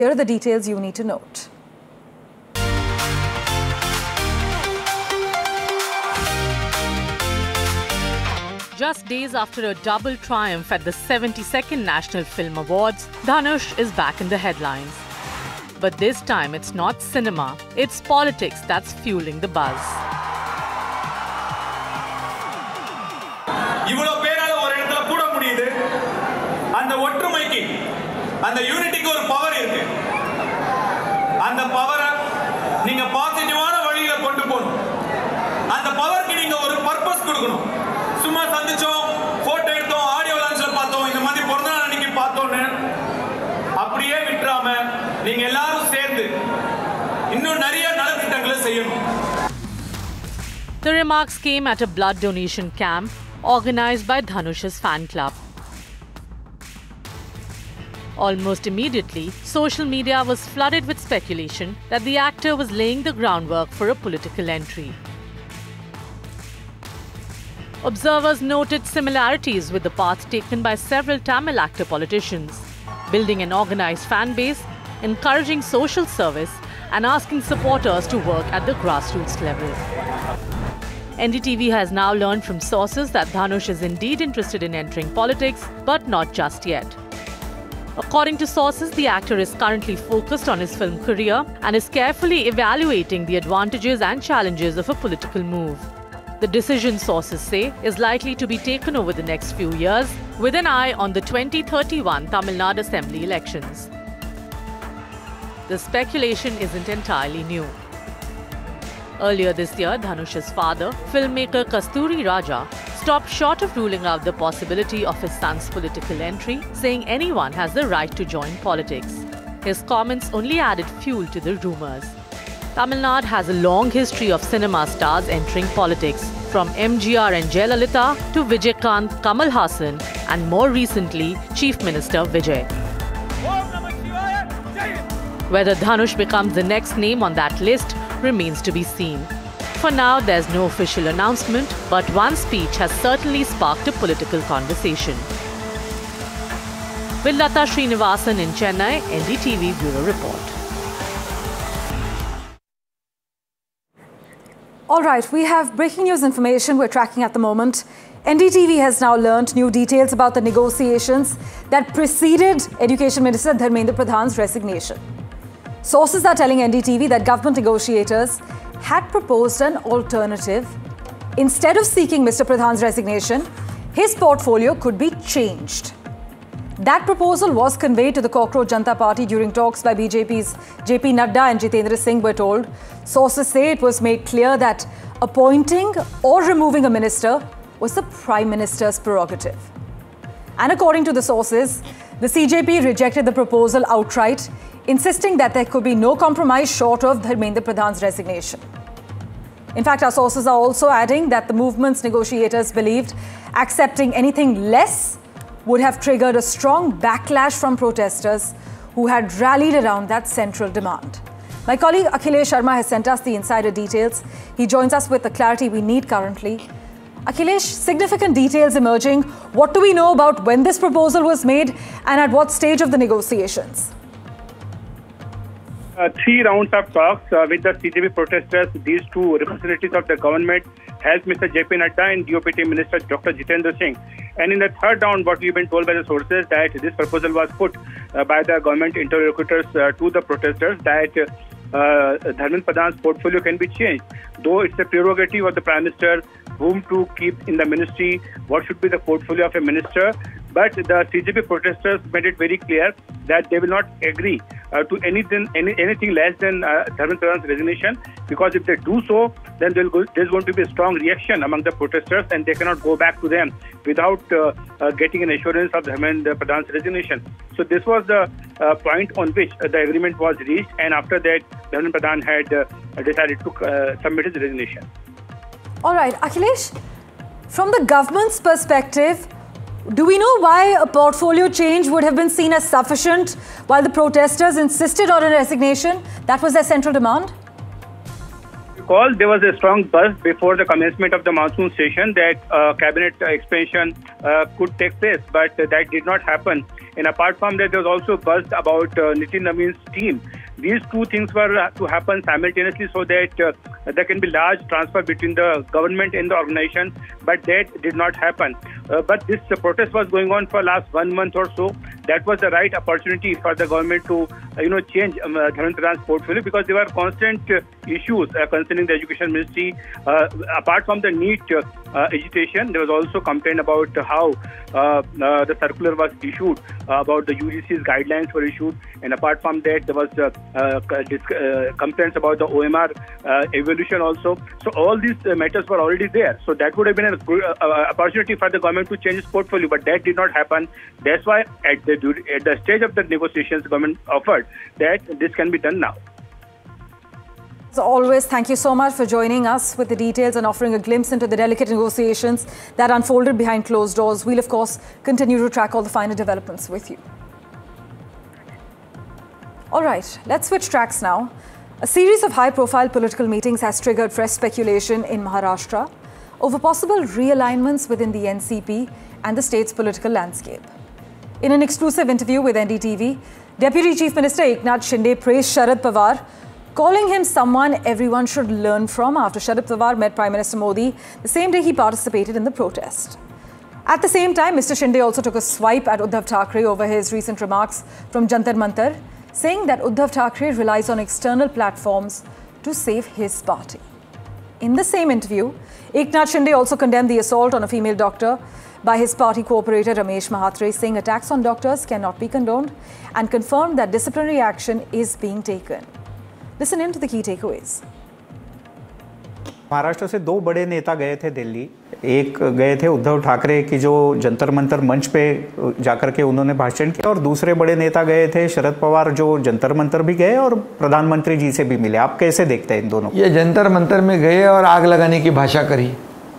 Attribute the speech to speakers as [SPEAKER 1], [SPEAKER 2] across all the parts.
[SPEAKER 1] Here are the details you need to note.
[SPEAKER 2] Just days after a double triumph at the 72nd National Film Awards, Dhanush is back in the headlines. But this time it's not cinema, it's politics that's fueling the buzz.
[SPEAKER 3] And the unity ku or power irukku and the power neenga positive-ஆன வழியில கொண்டு போணும் and the power க்கு நீங்க ஒரு purpose கொடுக்கணும் சும்மா சந்திச்சோம் photo எடுத்தோம் audio லான்ச்ல பார்த்தோம் இந்த மாதிரி பொறந்த நாள் அன்னைக்கு பார்த்தோம்னு அப்படியே விட்டுறாம நீங்க எல்லாரும் சேர்ந்து இன்னும் நிறைய நலத்திட்டங்களை செய்யணும்.
[SPEAKER 2] The remarks came at a blood donation camp organized by Dhanush's fan club. Almost immediately, social media was flooded with speculation that the actor was laying the groundwork for a political entry. Observers noted similarities with the path taken by several Tamil actor politicians, building an organized fan base, encouraging social service, and asking supporters to work at the grassroots level. NDTV has now learned from sources that Dhanush is indeed interested in entering politics, but not just yet. According to sources, the actor is currently focused on his film career and is carefully evaluating the advantages and challenges of a political move. The decision, sources say, is likely to be taken over the next few years with an eye on the 2031 Tamil Nadu Assembly elections. The speculation isn't entirely new. Earlier this year, Dhanush's father, filmmaker Kasturi Raja, stopped short of ruling out the possibility of his son's political entry, saying anyone has the right to join politics. His comments only added fuel to the rumours. Tamil Nadu has a long history of cinema stars entering politics, from MGR and Jayalalitha to Vijaykanth, Kamal Haasan, and more recently, Chief Minister Vijay. Whether Dhanush becomes the next name on that list remains to be seen. For now, there's no official announcement, but one speech has certainly sparked a political conversation. With Lata Srinivasan in Chennai, NDTV Bureau Report.
[SPEAKER 1] All right, we have breaking news information we're tracking at the moment. NDTV has now learnt new details about the negotiations that preceded Education Minister Dharmendra Pradhan's resignation. Sources are telling NDTV that government negotiators had proposed an alternative. Instead of seeking Mr. Pradhan's resignation, his portfolio could be changed. That proposal was conveyed to the Cockroach Janata Party during talks by BJP's JP Nadda and Jitendra Singh, we're told. Sources say it was made clear that appointing or removing a minister was the Prime Minister's prerogative. And according to the sources, the CJP rejected the proposal outright, insisting that there could be no compromise short of Dharmendra Pradhan's resignation. In fact, our sources are also adding that the movement's negotiators believed accepting anything less would have triggered a strong backlash from protesters who had rallied around that central demand. My colleague Akhilesh Sharma has sent us the insider details. He joins us with the clarity we need currently. Akhilesh, significant details emerging. What do we know about when this proposal was made and at what stage of the negotiations?
[SPEAKER 4] 3 rounds of talks with the CJP protesters. These two representatives of the government helped Mr. JP Nadda and DOPT Minister Dr. Jitendra Singh. And in the third round, what we've been told by the sources that this proposal was put by the government interlocutors to the protesters that Dharmendra Pradhan's portfolio can be changed. Though it's a prerogative of the Prime Minister whom to keep in the ministry, what should be the portfolio of a minister. But the CJP protesters made it very clear that they will not agree to anything less than Dharmendra Pradhan's resignation, because if they do so, then there's going to be a strong reaction among the protesters and they cannot go back to them without getting an assurance of Dharmendra Pradhan's resignation. So this was the point on which the agreement was reached, and after that Dharmendra Pradhan had decided to submit his resignation.
[SPEAKER 1] All right, Akhilesh, from the government's perspective, do we know why a portfolio change would have been seen as sufficient while the protesters insisted on a resignation? That was their central demand?
[SPEAKER 4] Recall, there was a strong buzz before the commencement of the monsoon session that cabinet expansion could take place, but that did not happen. And apart from that, there was also buzz about Nitin Naveen's team. These two things were to happen simultaneously so that there can be large transfer between the government and the organization, but that did not happen. But this protest was going on for last 1 month or so. That was the right opportunity for the government to, change Dharmendra Pradhan's portfolio, because there were constant issues concerning the education ministry. Apart from the NEET agitation, there was also complaint about how the circular was issued, about the UGC's guidelines were issued, and apart from that, there was complaints about the OMR evolution also. So all these matters were already there. So that would have been an opportunity for the government to change its portfolio, but that did not happen. That's why at the stage of the negotiations, the government offered that this can be done now.
[SPEAKER 1] As always, thank you so much for joining us with the details and offering a glimpse into the delicate negotiations that unfolded behind closed doors. We'll, of course, continue to track all the finer developments with you. All right, let's switch tracks now. A series of high-profile political meetings has triggered fresh speculation in Maharashtra over possible realignments within the NCP and the state's political landscape. In an exclusive interview with NDTV, Deputy Chief Minister Eknath Shinde praised Sharad Pawar, calling him someone everyone should learn from after Sharad Pawar met Prime Minister Modi the same day he participated in the protest. At the same time, Mr. Shinde also took a swipe at Uddhav Thackeray over his recent remarks from Jantar Mantar, saying that Uddhav Thackeray relies on external platforms to save his party. In the same interview, Eknath Shinde also condemned the assault on a female doctor by his party cooperator Ramesh Mahatre, saying attacks on doctors cannot be condoned, and confirmed that disciplinary action is being taken. Listen in to the key takeaways.
[SPEAKER 5] Maharashtra से दो बड़े नेता गए थे दिल्ली। एक गए थे उद्धव ठाकरे की जो जंतर मंतर मंच पे जाकर के उन्होंने भाषण किया, और दूसरे बड़े नेता गए थे शरद पवार, जो जंतर मंतर भी गए और प्रधानमंत्री जी से भी मिले। आप कैसे देखते हैं इन दोनों?
[SPEAKER 6] ये जंतर मंतर में गए और आग लगाने की भाषा करी।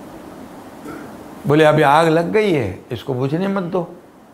[SPEAKER 6] बोले अभी आग लग गई है, इसको बुझने मत दो,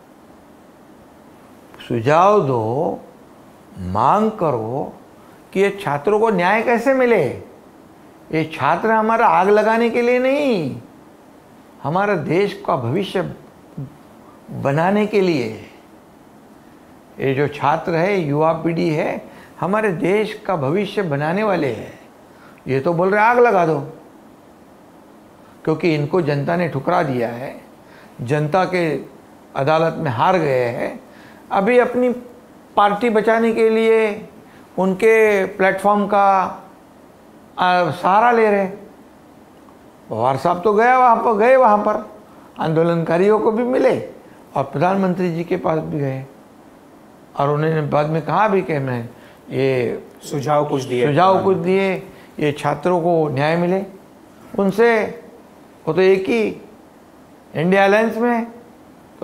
[SPEAKER 6] सुझाव दो, मांग करो कि ये छात्रों को न्याय कैसे मिले। ये छात्र हमारा आग लगाने के लिए नहीं, हमारा देश का भविष्य बनाने के लिए। ये जो छात्र है, युवा पीढ़ी है, हमारे देश का भविष्य बनाने वाले हैं। ये तो बोल रहे आग लगा दो, क्योंकि इनको जनता ने ठुकरा दिया है, जनता के अदालत में हार गए हैं। अभी अपनी पार्टी बचाने के लिए उनके प्लेटफॉर्म का सहारा ले रहे। पवार साहब तो गए वहाँ पर आंदोलनकारियों को भी मिले और प्रधानमंत्री जी के पास भी गए, और उन्होंने बाद में कहा भी कि मैं ये
[SPEAKER 5] सुझाव कुछ
[SPEAKER 6] दिए ये छात्रों को न्याय मिले उनसे। वो तो एक ही इंडिया अलायंस में, तो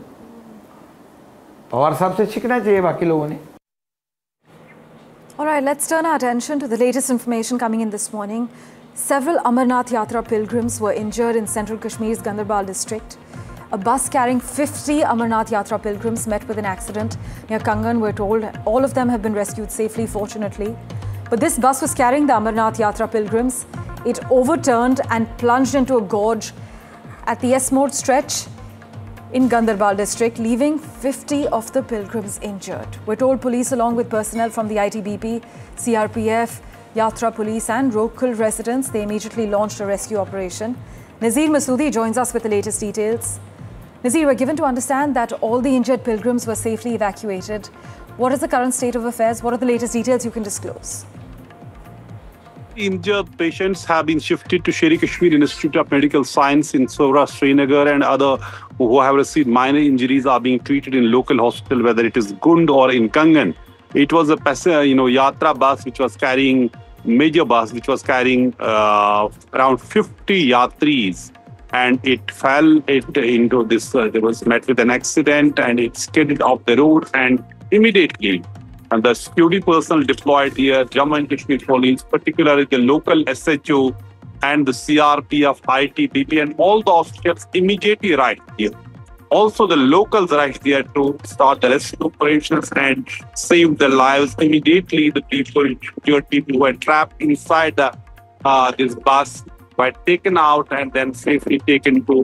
[SPEAKER 6] पवार साहब से सीखना चाहिए बाकी लोगों ने।
[SPEAKER 1] All right, let's turn our attention to the latest information coming in this morning. Several Amarnath Yatra pilgrims were injured in central Kashmir's Gandarbal district. A bus carrying 50 Amarnath Yatra pilgrims met with an accident near Kangan, we're told. All of them have been rescued safely, fortunately. But this bus was carrying the Amarnath Yatra pilgrims. It overturned and plunged into a gorge at the S-Mode stretch in Gandarbal district, leaving 50 of the pilgrims injured. We're told police, along with personnel from the ITBP, CRPF, Yatra police and local residents, they immediately launched a rescue operation. Nazir Masoodi joins us with the latest details. Nazir, we're given to understand that all the injured pilgrims were safely evacuated. What is the current state of affairs? What are the latest details you can disclose?
[SPEAKER 7] Injured patients have been shifted to Sher-e-Kashmir Institute of Medical Science in Sora, Srinagar, and other who have received minor injuries are being treated in local hospital, whether it is Gund or in Kangan. It was a Yatra bus which was carrying, major bus which was carrying around 50 Yatris, and it fell into this, there was met with an accident and it skidded off the road, and immediately and the security personnel deployed here, Jammu and Kashmir Police, particularly the local SHO and the CRPF, ITBP, and all the officials immediately arrived here. Also, the locals arrived here to start the rescue operations and save their lives. Immediately, the people who were trapped inside this bus were taken out and then safely taken to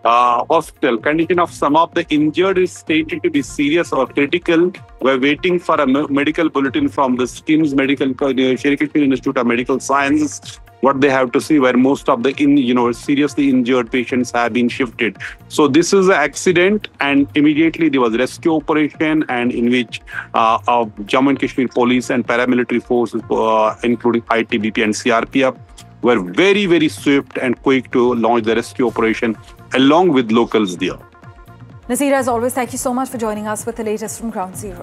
[SPEAKER 7] hospital. Condition of some of the injured is stated to be serious or critical. We're waiting for a medical bulletin from the SKIMS Sher-e Kashmir Institute of Medical Sciences, what they have to see, where most of the seriously injured patients have been shifted. So this is an accident, and immediately there was a rescue operation, and in which Jammu and Kashmir police and paramilitary forces, including ITBP and CRPF, were very, very swift and quick to launch the rescue operation along with locals there.
[SPEAKER 1] Nasir, as always, thank you so much for joining us with the latest from Ground Zero.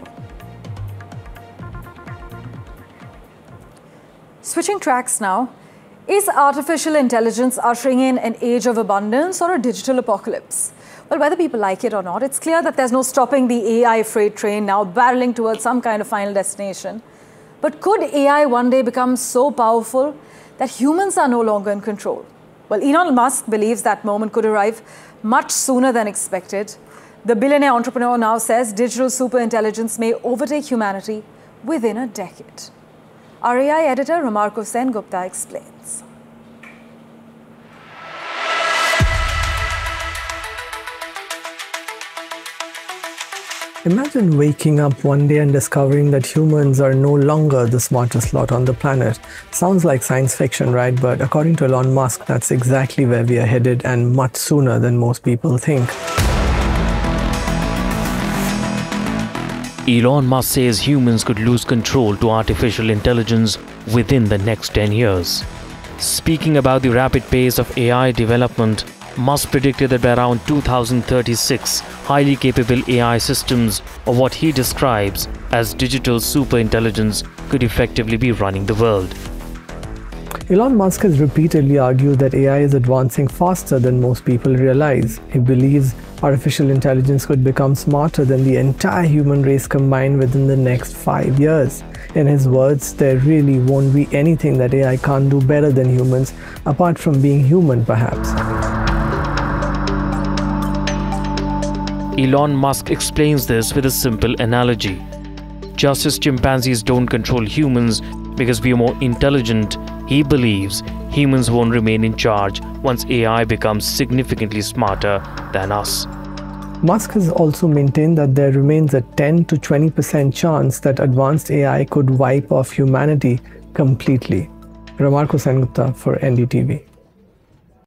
[SPEAKER 1] Switching tracks now. Is artificial intelligence ushering in an age of abundance or a digital apocalypse? Well, whether people like it or not, it's clear that there's no stopping the AI freight train now barreling towards some kind of final destination. But could AI one day become so powerful that humans are no longer in control? Well, Elon Musk believes that moment could arrive much sooner than expected. The billionaire entrepreneur now says digital superintelligence may overtake humanity within a decade. Our AI editor, Ramarko Sen Gupta, explains.
[SPEAKER 8] Imagine waking up one day and discovering that humans are no longer the smartest lot on the planet. Sounds like science fiction, right? But according to Elon Musk, that's exactly where we are headed, and much sooner than most people think.
[SPEAKER 9] Elon Musk says humans could lose control to artificial intelligence within the next 10 years. Speaking about the rapid pace of AI development, Musk predicted that by around 2036, highly capable AI systems, or what he describes as digital superintelligence, could effectively be running the world.
[SPEAKER 8] Elon Musk has repeatedly argued that AI is advancing faster than most people realize. He believes artificial intelligence could become smarter than the entire human race combined within the next 5 years. In his words, there really won't be anything that AI can't do better than humans, apart from being human perhaps.
[SPEAKER 9] Elon Musk explains this with a simple analogy. Just as chimpanzees don't control humans because we are more intelligent, he believes humans won't remain in charge once AI becomes significantly smarter than us.
[SPEAKER 8] Musk has also maintained that there remains a 10 to 20% chance that advanced AI could wipe off humanity completely. Ramarko Sen Gupta for NDTV.